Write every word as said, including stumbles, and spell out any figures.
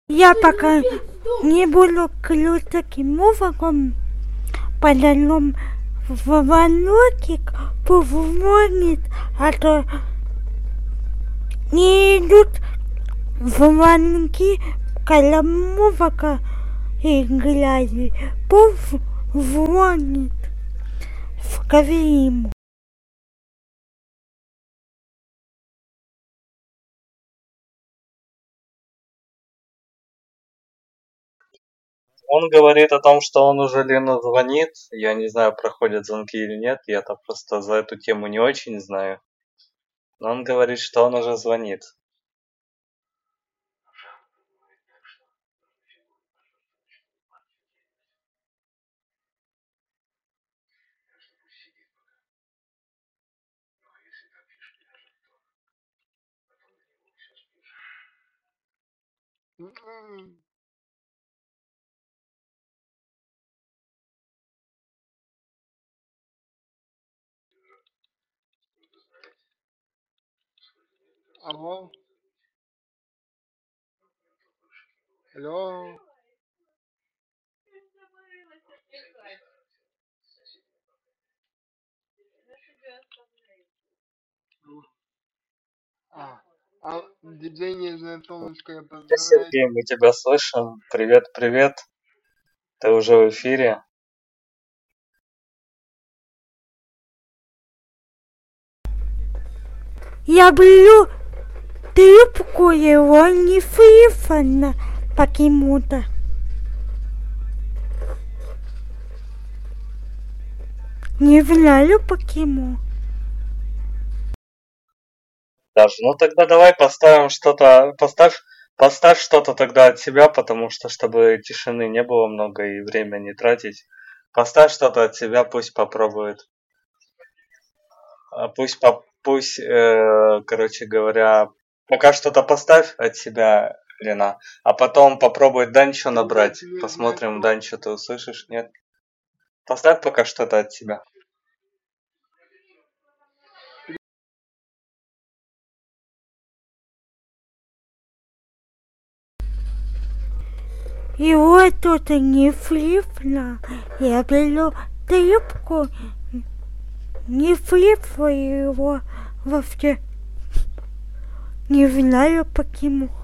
Я пока не буду клюать таким муваком, подалом в ванотик повмонит, а то не идут в ванки каламувака и грязи, повмонит в кавиму. Он говорит о том, что он уже Лену звонит. Я не знаю, проходят звонки или нет. Я-то просто за эту тему не очень знаю. Но он говорит, что он уже звонит. Алло. Алло. А, а диджей Нежное Солнышко, я Да, поздравляю. Сергей, мы тебя слышим. Привет, привет. Ты уже в эфире. Я блю трубку его не фрифана почему-то. Не знаю почему. Даже, ну тогда давай поставим что-то, поставь, поставь что-то тогда от себя, потому что, чтобы тишины не было много и время не тратить. Поставь что-то от себя, пусть попробует. А Пусть, по- пусть, э, короче говоря, пока что-то поставь от себя, Лена, а потом попробуй Данчо набрать. Посмотрим, Данчо ты услышишь, нет? Поставь пока что-то от себя. Его тут не фрифна. Я беру трубку, не фрифаю его вообще. Не знаю почему.